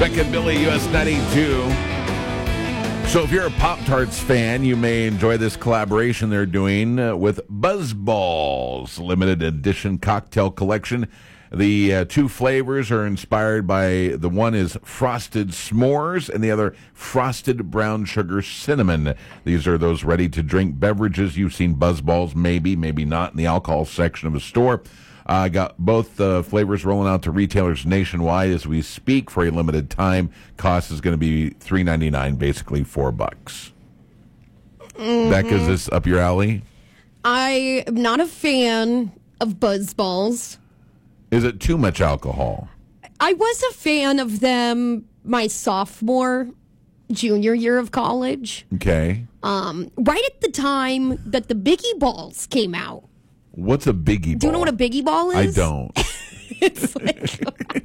Beck and Billy, US 92. So if you're a Pop-Tarts fan, you may enjoy this collaboration they're doing with BuzzBalls, limited edition cocktail collection. The two flavors are inspired by, the one is frosted s'mores and the other frosted brown sugar cinnamon. These are those ready-to-drink beverages. You've seen BuzzBalls, maybe not, in the alcohol section of a store. I got both flavors rolling out to retailers nationwide as we speak for a limited time. Cost is going to be $3.99, basically $4. Mm-hmm. Beck, is this up your alley? I am not a fan of BuzzBalls. Is it too much alcohol? I was a fan of them my junior year of college. Okay. Right at the time that the Biggie Balls came out. What's a Biggie Ball? Do you know what a Biggie Ball is? I don't. It's like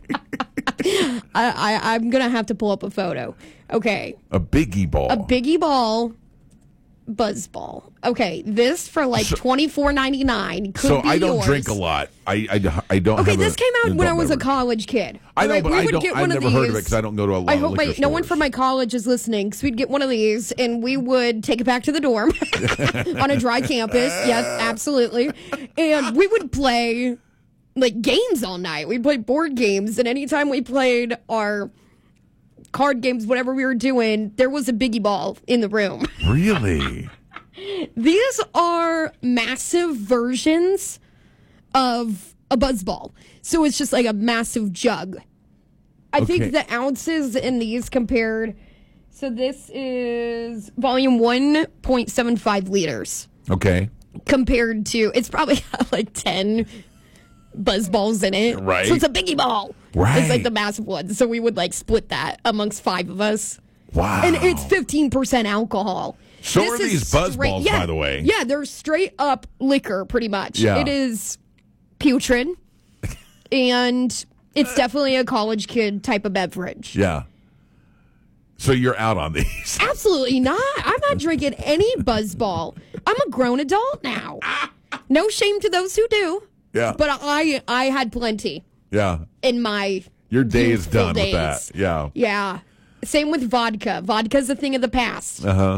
I'm gonna have to pull up a photo. Okay. A Biggie Ball. A Biggie Ball BuzzBall. Okay, this for like $24.99 could so be I don't yours. drink a lot. I don't. Okay, have this came out when I was a beverage. college kid. I know, Right, but we I would don't. get I've one of never heard of it these. because I don't go to a lot I of hope liquor no one stores. from my college is listening, because we'd get one of these and we would take it back to the dorm on a dry campus. Yes, absolutely. And we would play like games all night. We'd play board games, and anytime we played our card games, whatever we were doing, there was a Biggie Ball in the room. Really? These are massive versions of a BuzzBall. So it's just like a massive jug. I think the ounces in these compared. So this is volume 1.75 liters. Okay. Compared to, it's probably got like 10 BuzzBalls in it. Right. So it's a Biggie Ball. Right. It's like the massive one. So we would like split that amongst 5 of us. Wow. And it's 15% alcohol. So This are is these BuzzBalls, by the way. Yeah, they're straight up liquor, pretty much. Yeah. It is putrid, and it's definitely a college kid type of beverage. Yeah. So you're out on these. Absolutely not. I'm not drinking any BuzzBall. I'm a grown adult now. No shame to those who do. Yeah. But I had plenty Yeah. in my Your day is youthful done with that. Yeah. Yeah. Same with vodka. Vodka's a thing of the past. Uh-huh.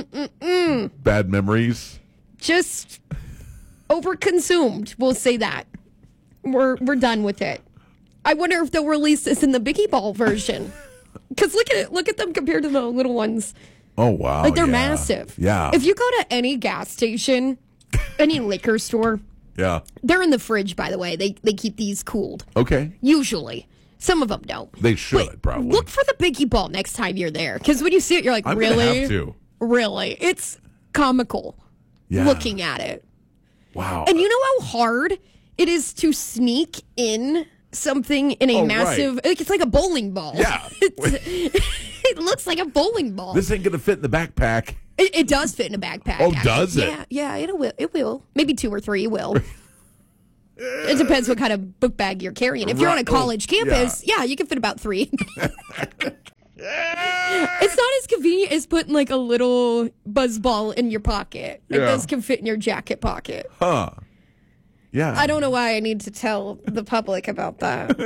Bad memories. Just overconsumed. We'll say that. We're done with it. I wonder if they'll release this in the Biggie Ball version. Because look at it. Look at them compared to the little ones. Oh, wow. Like, they're yeah. massive. Yeah. If you go to any gas station, any liquor store, Yeah. they're in the fridge, by the way. They keep these cooled. Okay. Usually. Some of them don't. They should, But probably. look for the Biggie Ball next time you're there. Because when you see it, you're like, I'm really? gonna have to. Really? It's comical looking at it. Wow. And you know how hard it is to sneak in something in a massive... Right. Like, it's like a bowling ball. Yeah. It looks like a bowling ball. This ain't going to fit in the backpack. It does fit in a backpack. Oh, actually. does it? Yeah, it will. It will. Maybe 2 or 3 will. It depends what kind of book bag you're carrying. If you're on a Right. college campus, yeah, you can fit about 3. It's not as convenient as putting like a little BuzzBall in your pocket. Like Yeah. those can fit in your jacket pocket. Huh. Yeah. I don't know why I need to tell the public about that.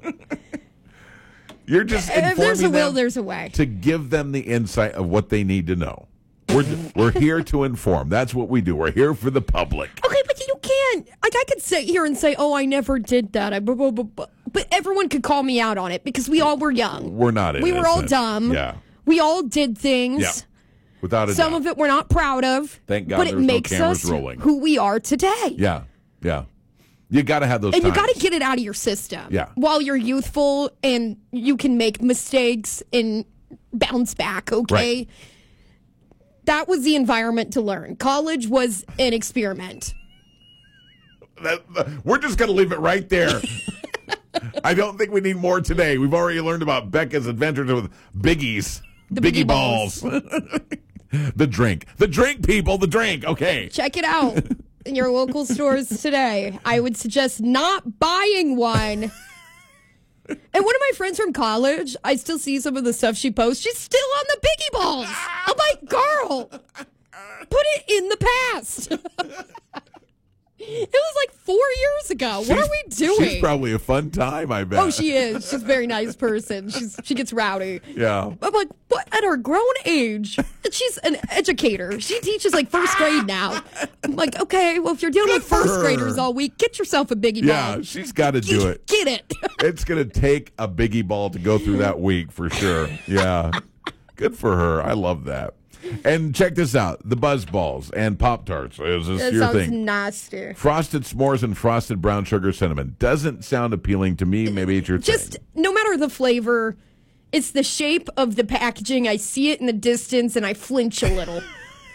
You're just If there's a informing will, them there's a way. to give them the insight of what they need to know. We're here to inform. That's what we do. We're here for the public. Okay, but you can't. Like, I could sit here and say, "Oh, I never did that." But everyone could call me out on it because we all were young. We're not We were all innocent. dumb. Yeah. We all did things. Yeah. Without a Some doubt. of it we're not proud of. Thank God but it there's no makes cameras us rolling. who we are today. Yeah. Yeah. You got to have those And times. you got to get it out of your system. Yeah. While you're youthful and you can make mistakes and bounce back, okay? Right. That was the environment to learn. College was an experiment. We're just going to leave it right there. I don't think we need more today. We've already learned about Becca's adventures with Biggies. The Biggie Biggie balls. The drink. The drink, people. The drink. Okay. Check it out in your local stores today. I would suggest not buying one. And one of my friends from college, I still see some of the stuff she posts. She's still on the Biggie Balls. I'm like, girl, put it in the past. It was like 4 years ago. What are we doing? She's probably a fun time, I bet. Oh, she is. She's a very nice person. She gets rowdy. Yeah. I'm like, what? At her grown age, she's an educator. She teaches like first grade now. I'm like, okay, well, if you're dealing with first graders all week, get yourself a biggie ball. Yeah, she's got to do it. Get it. It's going to take a biggie ball to go through that week for sure. Yeah. Good for her. I love that. And check this out. The Buzz Balls and Pop-Tarts. Is this That your sounds thing? nasty. Frosted s'mores and frosted brown sugar cinnamon. Doesn't sound appealing to me. Maybe it's your Just thing. no matter the flavor, it's the shape of the packaging. I see it in the distance and I flinch a little.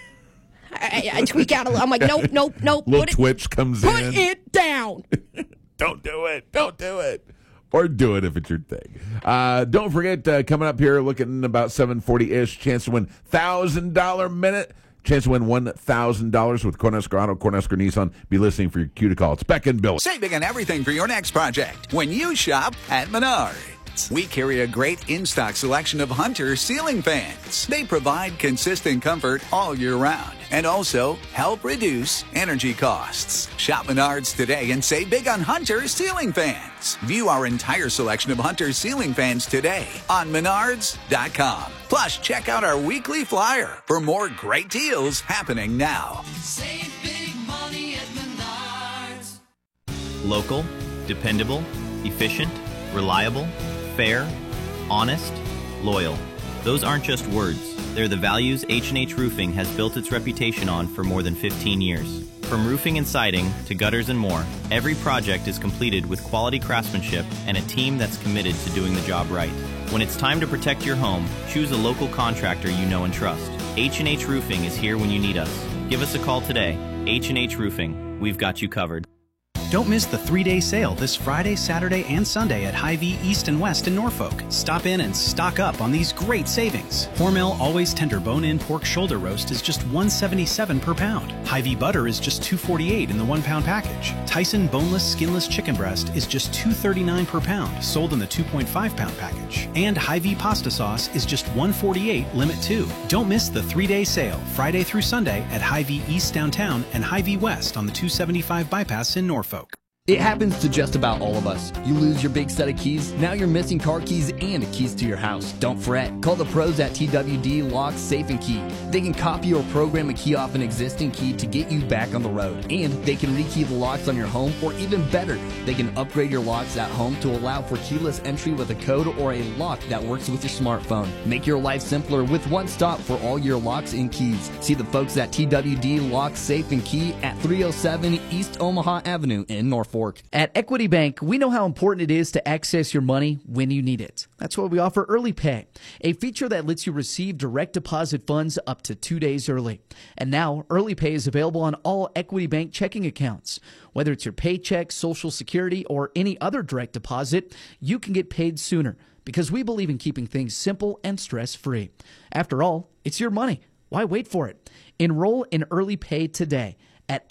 I tweak out a little. I'm like, nope. Little twitch comes in. Put it down. Don't do it. Don't do it. Or do it if it's your thing. Don't forget, coming up here, looking about 7:40-ish, chance to win $1,000 minute. Chance to win $1,000 with Cornhusker Auto, Cornhusker Nissan. Be listening for your cue to call. It's Beck and Billy. Saving on everything for your next project when you shop at Menards. We carry a great in-stock selection of Hunter ceiling fans. They provide consistent comfort all year round and also help reduce energy costs. Shop Menards today and save big on Hunter ceiling fans. View our entire selection of Hunter ceiling fans today on Menards.com. Plus, check out our weekly flyer for more great deals happening now. Save big money at Menards. Local, dependable, efficient, reliable, fair, honest, loyal. Those aren't just words. They're the values H&H Roofing has built its reputation on for more than 15 years. From roofing and siding to gutters and more, every project is completed with quality craftsmanship and a team that's committed to doing the job right. When it's time to protect your home, choose a local contractor you know and trust. H&H Roofing is here when you need us. Give us a call today. H&H Roofing. We've got you covered. Don't miss the 3-day sale this Friday, Saturday, and Sunday at Hy-Vee East and West in Norfolk. Stop in and stock up on these great savings. Hormel Always Tender Bone-In Pork Shoulder Roast is just $1.77 per pound. Hy-Vee Butter is just $2.48 in the 1-pound package. Tyson Boneless Skinless Chicken Breast is just $2.39 per pound, sold in the 2.5-pound package. And Hy-Vee Pasta Sauce is just $1.48 Limit 2. Don't miss the 3-day sale, Friday through Sunday at Hy-Vee East downtown and Hy-Vee West on the 275 bypass in Norfolk. It happens to just about all of us. You lose your big set of keys, now you're missing car keys and keys to your house. Don't fret. Call the pros at TWD Lock, Safe and Key. They can copy or program a key off an existing key to get you back on the road. And they can rekey the locks on your home, or even better, they can upgrade your locks at home to allow for keyless entry with a code or a lock that works with your smartphone. Make your life simpler with one stop for all your locks and keys. See the folks at TWD Lock, Safe and Key at 307 East Omaha Avenue in Norfolk. At Equity Bank, we know how important it is to access your money when you need it. That's why we offer Early Pay, a feature that lets you receive direct deposit funds up to 2 days early. And now, Early Pay is available on all Equity Bank checking accounts. Whether it's your paycheck, Social Security, or any other direct deposit, you can get paid sooner because we believe in keeping things simple and stress-free. After all, it's your money. Why wait for it? Enroll in Early Pay today at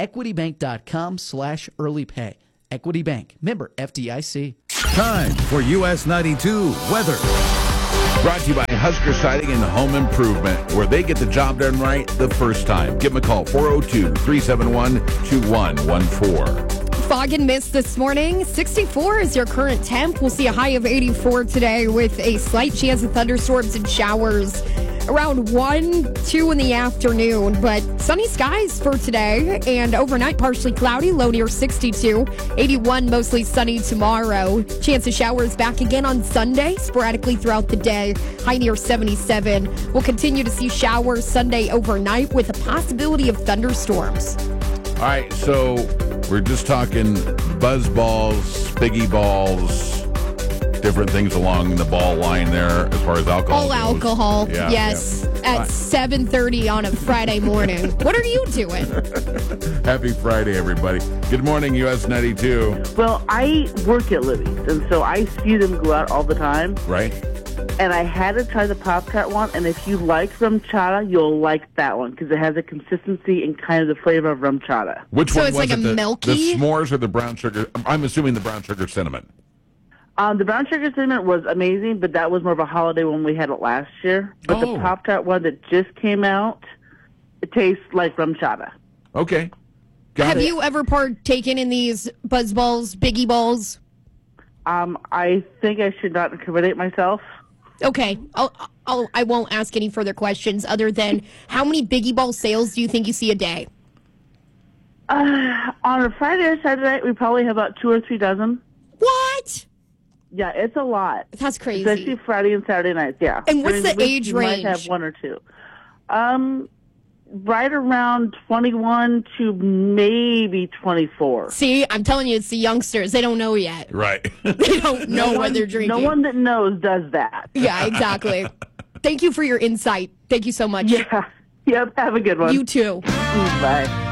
equitybank.com/earlypay. Equity Bank, member FDIC. Time for US 92 weather. Brought to you by Husker Siding and Home Improvement, where they get the job done right the first time. Give them a call, 402-371-2114. Fog and mist this morning. 64 is your current temp. We'll see a high of 84 today with a slight chance of thunderstorms and showers around 1, 2 in the afternoon. But sunny skies for today and overnight partially cloudy, low near 62. 81 mostly sunny tomorrow. Chance of showers back again on Sunday, sporadically throughout the day, high near 77. We'll continue to see showers Sunday overnight with a possibility of thunderstorms. All right, so we're just talking buzz balls, biggie balls, different things along the ball line there as far as alcohol All goes. alcohol, Yeah, yes, yeah. at 7:30 on a Friday morning. What are you doing? Happy Friday, everybody. Good morning, US 92. Well, I work at Libby's, and so I see them go out all the time. Right? And I had to try the Pop-Tart one, and if you like rum chata, you'll like that one because it has a consistency and kind of the flavor of rum chata. Which So one it's was like it? a The milky? s'mores or the brown sugar? I'm assuming the brown sugar cinnamon. The brown sugar cinnamon was amazing, but that was more of a holiday when we had it last year. But Oh. the Pop-Tart one that just came out, it tastes like rum chata. Okay. Have you ever partaken in these buzz balls, biggie balls? I think I should not incriminate myself. Okay, I won't ask any further questions other than how many biggie ball sales do you think you see a day? On a Friday or Saturday night, we probably have about 2 or 3 dozen. What? Yeah, it's a lot. That's crazy. Especially Friday and Saturday nights, yeah. And what's the age range? You might have 1 or 2. Right around 21 to maybe 24. See, I'm telling you, it's the youngsters. They don't know yet. Right. They don't know what they're drinking. No one that knows does that. Yeah, exactly. Thank you for your insight. Thank you so much. Yeah. Yep, have a good one. You too. Bye.